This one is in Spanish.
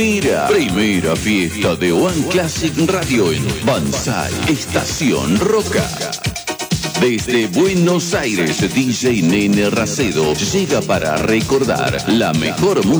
Primera fiesta de One Classic Radio en Banzai, Estación Roca. Desde Buenos Aires, DJ Nene Racedo llega para recordar la mejor música